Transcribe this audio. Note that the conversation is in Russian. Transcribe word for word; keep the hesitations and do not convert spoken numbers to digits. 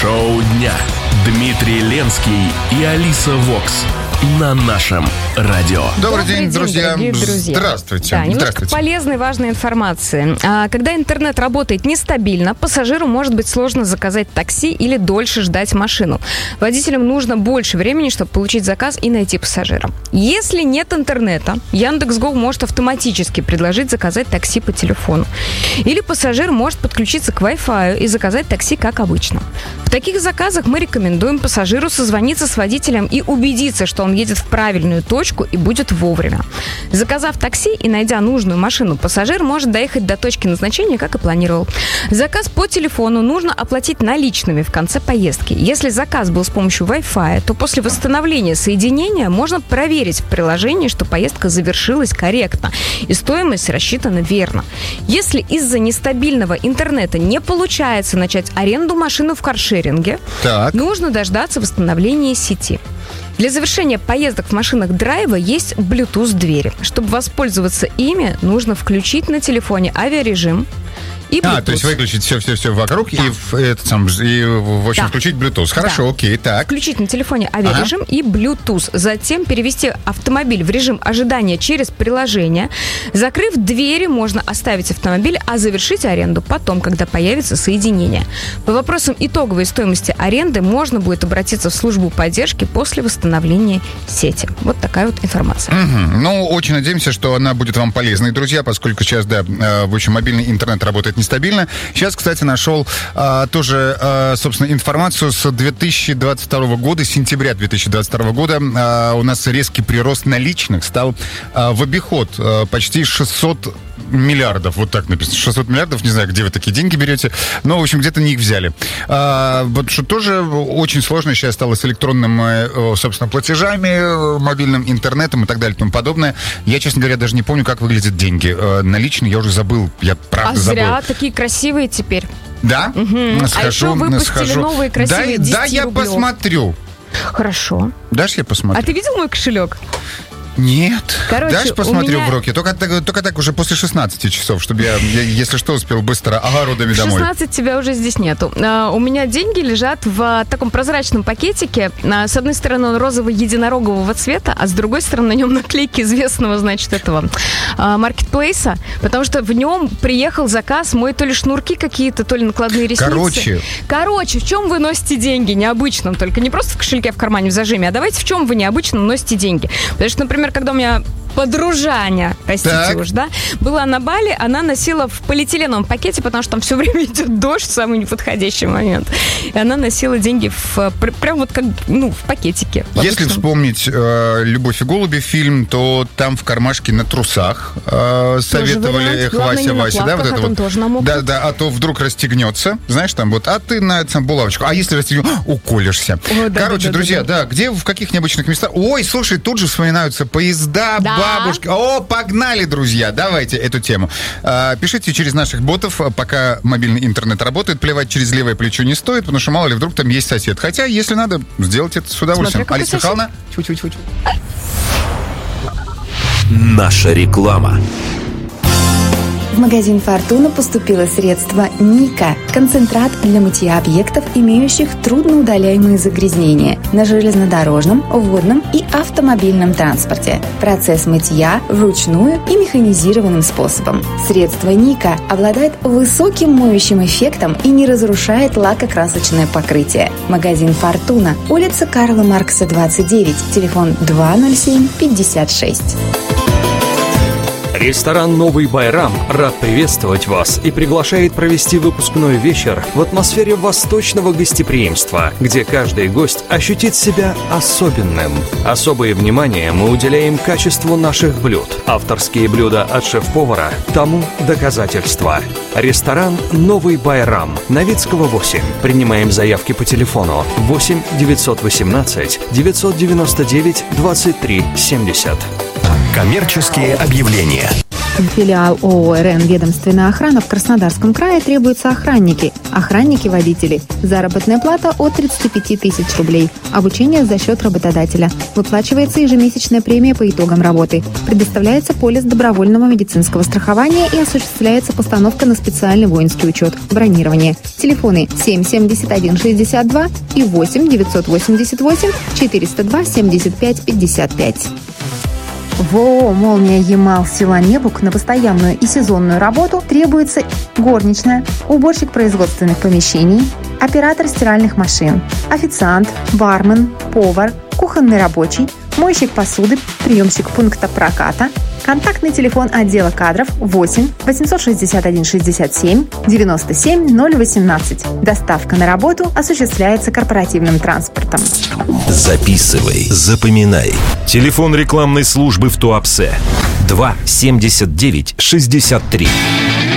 Шоу дня. Дмитрий Ленский и Алиса Вокс на нашем радио. Добрый, Добрый день, день, друзья. друзья. Здравствуйте. Да, немножко Здравствуйте. полезной, важной информации. А, когда интернет работает нестабильно, пассажиру может быть сложно заказать такси или дольше ждать машину. Водителям нужно больше времени, чтобы получить заказ и найти пассажира. Если нет интернета, Яндекс.Го может автоматически предложить заказать такси по телефону. Или пассажир может подключиться к Wi-Fi и заказать такси, как обычно. В таких заказах мы рекомендуем пассажиру созвониться с водителем и убедиться, что он едет в правильную точку и будет вовремя. Заказав такси и найдя нужную машину, пассажир может доехать до точки назначения, как и планировал. Заказ по телефону нужно оплатить наличными в конце поездки. Если заказ был с помощью Wi-Fi, то после восстановления соединения можно проверить в приложении, что поездка завершилась корректно и стоимость рассчитана верно. Если из-за нестабильного интернета не получается начать аренду машины в каршеринге, Так. нужно дождаться восстановления сети. Для завершения поездок в машинах драйва есть Bluetooth-двери. Чтобы воспользоваться ими, нужно включить на телефоне авиарежим и Bluetooth. А, то есть выключить все-все-все вокруг да. и, в, этот сам, и, в общем, да. включить Bluetooth. Хорошо, да. окей, так. Включить на телефоне авиарежим ага. и Bluetooth. Затем перевести автомобиль в режим ожидания через приложение. Закрыв двери, можно оставить автомобиль, а завершить аренду потом, когда появится соединение. По вопросам итоговой стоимости аренды можно будет обратиться в службу поддержки после восстановления сети. Вот такая вот информация. Угу. Ну, очень надеемся, что она будет вам полезной, друзья, поскольку сейчас, да, в общем, мобильный интернет работает нестабильно. Сейчас, кстати, нашел а, тоже, а, собственно, информацию с две тысячи двадцать второго года, сентября две тысячи двадцать второго года. А, у нас резкий прирост наличных стал а, в обиход. А, почти шестьсот миллиардов, вот так написано, шестьсот миллиардов, не знаю, где вы такие деньги берете, но, в общем, где-то не их взяли. А, вот что тоже очень сложно сейчас стало с электронным, собственно, платежами, мобильным интернетом и так далее и тому подобное. Я, честно говоря, даже не помню, как выглядят деньги. Наличные я уже забыл, я правда а забыл. А зря, такие красивые теперь. Да? Угу. Схожу, а еще выпустили схожу. новые красивые да, десять да, я рублев. посмотрю. Хорошо. Дашь, я посмотрю? А ты видел мой кошелек? Нет. Короче, дальше посмотрю меня... в руки. Только, только так уже после шестнадцати часов, чтобы я, я, если что, успел быстро огородами домой. В шестнадцать тебя уже здесь нету. Uh, у меня деньги лежат в uh, таком прозрачном пакетике. Uh, с одной стороны, он розово-единорогового цвета, а с другой стороны, на нем наклейки известного, значит, этого uh, маркетплейса, потому что в нем приехал заказ мой, то ли шнурки какие-то, то ли накладные ресницы. Короче. Короче, в чем вы носите деньги? Необычном, только не просто в кошельке, в кармане, в зажиме, а давайте в чем вы необычном носите деньги. Потому что, например, когда у меня подружаня, простите так. уж, да, была на Бали, она носила в полиэтиленовом пакете, потому что там все время идет дождь в самый неподходящий момент. И она носила деньги в, прям вот как, ну, в пакетике. В Если вспомнить э, «Любовь и голуби» фильм, то там в кармашке на трусах э, советовали Вася, Вася, да, вот это вот. Да, да, а то вдруг расстегнется, знаешь, там вот, а ты на эту булавочку, а если расстегнешь, уколешься. О, да, Короче, да, да, друзья, да, да, где, в каких необычных местах, ой, слушай, тут же вспоминаются поезда, да. бабушки. О, погнали, друзья, давайте эту тему. А, пишите через наших ботов, пока мобильный интернет работает. Плевать через левое плечо не стоит, потому что мало ли вдруг там есть сосед. Хотя, если надо, сделать это с удовольствием. Смотри, Алиса Михайловна, чуть-чуть. Наша реклама. В магазин «Фортуна» поступило средство «Ника» – концентрат для мытья объектов, имеющих трудноудаляемые загрязнения на железнодорожном, водном и автомобильном транспорте. Процесс мытья вручную и механизированным способом. Средство «Ника» обладает высоким моющим эффектом и не разрушает лакокрасочное покрытие. Магазин «Фортуна», улица Карла Маркса, двадцать девять, телефон два ноль семь пятьдесят шесть. Ресторан «Новый Байрам» рад приветствовать вас и приглашает провести выпускной вечер в атмосфере восточного гостеприимства, где каждый гость ощутит себя особенным. Особое внимание мы уделяем качеству наших блюд. Авторские блюда от шеф-повара тому доказательство. Ресторан «Новый Байрам», Новицкого, восемь. Принимаем заявки по телефону восемь девятьсот восемнадцать девятьсот девяносто девять двадцать три семьдесят. Коммерческие объявления. Филиал ООО «РН Ведомственная охрана» в Краснодарском крае требуются охранники. Охранники-водители. Заработная плата от тридцати пяти тысяч рублей. Обучение за счет работодателя. Выплачивается ежемесячная премия по итогам работы. Предоставляется полис добровольного медицинского страхования и осуществляется постановка на специальный воинский учет. Бронирование. Телефоны семь семьдесят один шестьдесят два и восемь девятьсот восемьдесят восемь четыреста два семьдесят пять пятьдесят пять. В ООО «Молния Ямал» села Небук на постоянную и сезонную работу требуется горничная, уборщик производственных помещений, оператор стиральных машин, официант, бармен, повар, кухонный рабочий, мойщик посуды, приемщик пункта проката. Контактный телефон отдела кадров восемь восемьсот шестьдесят один шестьдесят семь девяносто семь ноль восемнадцать. Доставка на работу осуществляется корпоративным транспортом. Записывай, запоминай. Телефон рекламной службы в Туапсе два семьдесят девять шестьдесят три.